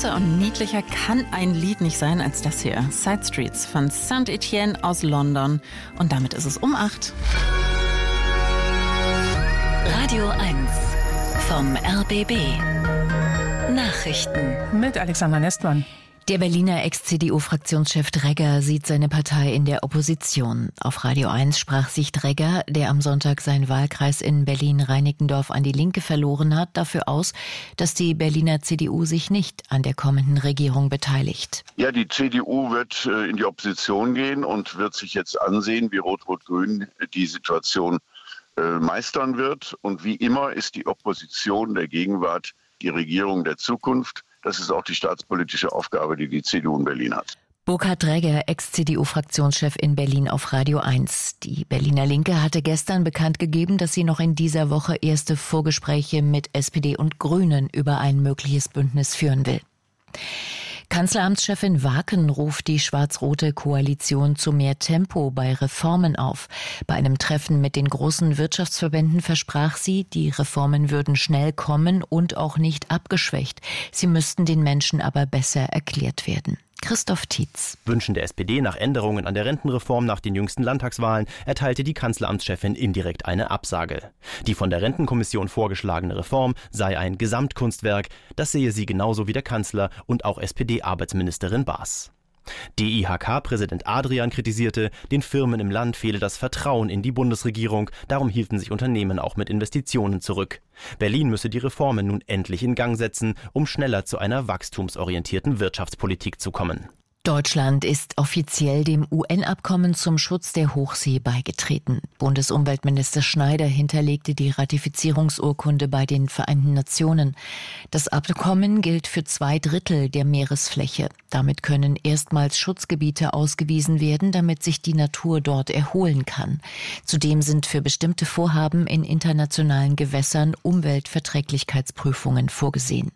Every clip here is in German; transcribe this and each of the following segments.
Größer und niedlicher kann ein Lied nicht sein als das hier. Side Streets von Saint-Etienne aus London. Und damit ist es um 8. Radio 1 vom RBB. Nachrichten mit Alexander Nestmann. Der Berliner Ex-CDU-Fraktionschef Dregger sieht seine Partei in der Opposition. Auf Radio 1 sprach sich Dregger, der am Sonntag seinen Wahlkreis in Berlin-Reinickendorf an die Linke verloren hat, dafür aus, dass die Berliner CDU sich nicht an der kommenden Regierung beteiligt. Ja, die CDU wird in die Opposition gehen und wird sich jetzt ansehen, wie Rot-Rot-Grün die Situation meistern wird. Und wie immer ist die Opposition der Gegenwart die Regierung der Zukunft. Das ist auch die staatspolitische Aufgabe, die die CDU in Berlin hat. Burkhard Dregger, Ex-CDU-Fraktionschef in Berlin auf Radio 1. Die Berliner Linke hatte gestern bekannt gegeben, dass sie noch in dieser Woche erste Vorgespräche mit SPD und Grünen über ein mögliches Bündnis führen will. Kanzleramtschefin Waken ruft die schwarz-rote Koalition zu mehr Tempo bei Reformen auf. Bei einem Treffen mit den großen Wirtschaftsverbänden versprach sie, die Reformen würden schnell kommen und auch nicht abgeschwächt. Sie müssten den Menschen aber besser erklärt werden. Christoph Tietz. Wünschen der SPD nach Änderungen an der Rentenreform nach den jüngsten Landtagswahlen erteilte die Kanzleramtschefin indirekt eine Absage. Die von der Rentenkommission vorgeschlagene Reform sei ein Gesamtkunstwerk, das sehe sie genauso wie der Kanzler und auch SPD-Arbeitsministerin Baas. DIHK-Präsident Adrian kritisierte, den Firmen im Land fehle das Vertrauen in die Bundesregierung, darum hielten sich Unternehmen auch mit Investitionen zurück. Berlin müsse die Reformen nun endlich in Gang setzen, um schneller zu einer wachstumsorientierten Wirtschaftspolitik zu kommen. Deutschland ist offiziell dem UN-Abkommen zum Schutz der Hochsee beigetreten. Bundesumweltminister Schneider hinterlegte die Ratifizierungsurkunde bei den Vereinten Nationen. Das Abkommen gilt für 2/3 der Meeresfläche. Damit können erstmals Schutzgebiete ausgewiesen werden, damit sich die Natur dort erholen kann. Zudem sind für bestimmte Vorhaben in internationalen Gewässern Umweltverträglichkeitsprüfungen vorgesehen.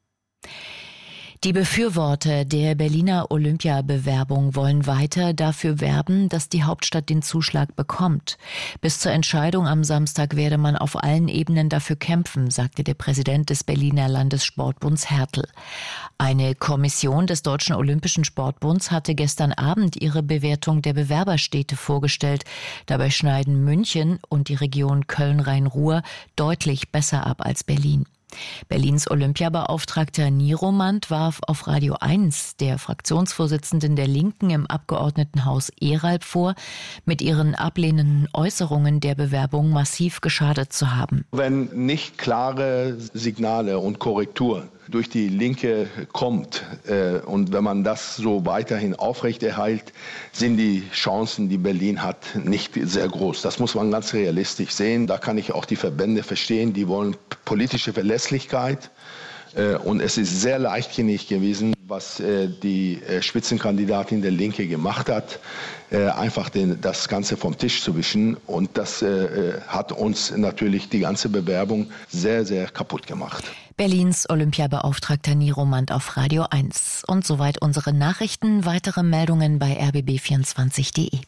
Die Befürworter der Berliner Olympiabewerbung wollen weiter dafür werben, dass die Hauptstadt den Zuschlag bekommt. Bis zur Entscheidung am Samstag werde man auf allen Ebenen dafür kämpfen, sagte der Präsident des Berliner Landessportbunds Hertel. Eine Kommission des Deutschen Olympischen Sportbunds hatte gestern Abend ihre Bewertung der Bewerberstädte vorgestellt. Dabei schneiden München und die Region Köln-Rhein-Ruhr deutlich besser ab als Berlin. Berlins Olympiabeauftragter Nieromand warf auf Radio 1 der Fraktionsvorsitzenden der Linken im Abgeordnetenhaus Eralb vor, mit ihren ablehnenden Äußerungen der Bewerbung massiv geschadet zu haben. Wenn nicht klare Signale und Korrektur durch die Linke kommt und wenn man das so weiterhin aufrechterhält, sind die Chancen, die Berlin hat, nicht sehr groß. Das muss man ganz realistisch sehen. Da kann ich auch die Verbände verstehen, die wollen politische Verlässlichkeit. Und es ist sehr leichtsinnig gewesen, was die Spitzenkandidatin der Linke gemacht hat, einfach das Ganze vom Tisch zu wischen. Und das hat uns natürlich die ganze Bewerbung sehr, sehr kaputt gemacht. Berlins Olympiabeauftragter Nieromand auf Radio 1. Und soweit unsere Nachrichten. Weitere Meldungen bei rbb24.de.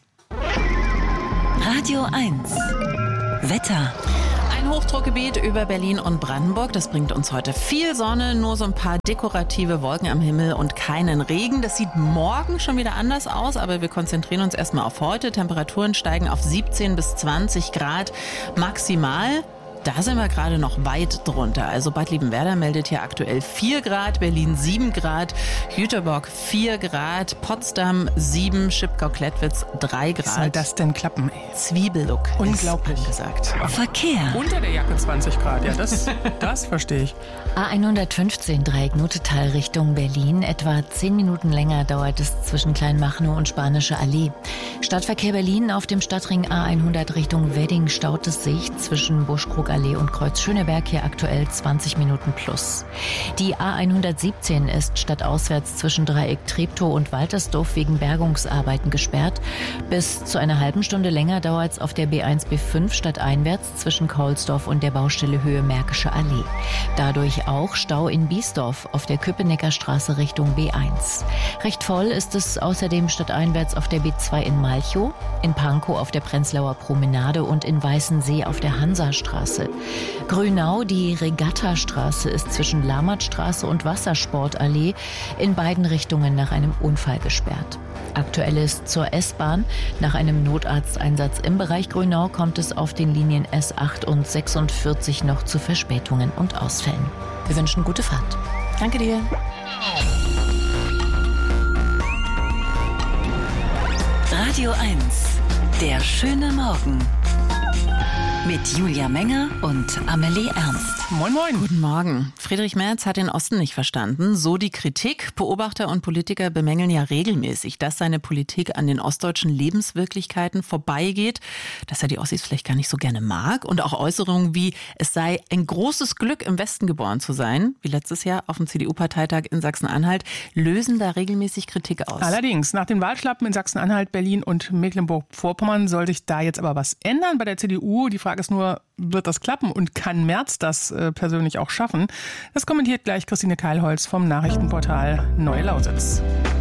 Radio 1. Wetter. Ein Hochdruckgebiet über Berlin und Brandenburg. Das bringt uns heute viel Sonne, nur so ein paar dekorative Wolken am Himmel und keinen Regen. Das sieht morgen schon wieder anders aus, aber wir konzentrieren uns erstmal auf heute. Temperaturen steigen auf 17 bis 20 Grad maximal. Da sind wir gerade noch weit drunter. Also Bad Liebenwerda meldet hier aktuell 4 Grad, Berlin 7 Grad, Jüterbock 4 Grad, Potsdam 7, Schipkau-Klettwitz 3 Grad. Wie soll das denn klappen? Zwiebellook. Unglaublich. Gesagt. Verkehr. Unter der Jacke 20 Grad, ja, das verstehe ich. A115 Dreieck Notetal Richtung Berlin. Etwa 10 Minuten länger dauert es zwischen Kleinmachnow und Spanische Allee. Stadtverkehr Berlin auf dem Stadtring A100 Richtung Wedding staut es sich zwischen Buschkrugallee und Kreuz Schöneberg hier aktuell 20 Minuten plus. Die A117 ist stadtauswärts zwischen Dreieck Treptow und Waltersdorf wegen Bergungsarbeiten gesperrt. Bis zu einer halben Stunde länger dauert es auf der B1 B5 stadteinwärts zwischen Kaulsdorf und der Baustelle Höhe Märkische Allee. Dadurch auch Stau in Biesdorf auf der Köpenicker Straße Richtung B1. Recht voll ist es außerdem stadteinwärts auf der B2 in Malchow, in Pankow auf der Prenzlauer Promenade und in Weißensee auf der Hansastraße. Straße. Grünau, die Regattastraße, ist zwischen Lammertstraße und Wassersportallee in beiden Richtungen nach einem Unfall gesperrt. Aktuell ist zur S-Bahn. Nach einem Notarzteinsatz im Bereich Grünau kommt es auf den Linien S8 und 46 noch zu Verspätungen und Ausfällen. Wir wünschen gute Fahrt. Danke dir. Radio 1, der schöne Morgen. Mit Julia Menger und Amelie Ernst. Moin, moin. Guten Morgen. Friedrich Merz hat den Osten nicht verstanden. So die Kritik. Beobachter und Politiker bemängeln ja regelmäßig, dass seine Politik an den ostdeutschen Lebenswirklichkeiten vorbeigeht, dass er die Ossis vielleicht gar nicht so gerne mag. Und auch Äußerungen wie, es sei ein großes Glück, im Westen geboren zu sein, wie letztes Jahr auf dem CDU-Parteitag in Sachsen-Anhalt, lösen da regelmäßig Kritik aus. Allerdings, nach den Wahlschlappen in Sachsen-Anhalt, Berlin und Mecklenburg-Vorpommern soll sich da jetzt aber was ändern bei der CDU. Die Frage ist nur, wird das klappen und kann Merz das persönlich auch schaffen? Das kommentiert gleich Christine Keilholz vom Nachrichtenportal Neue Lausitz.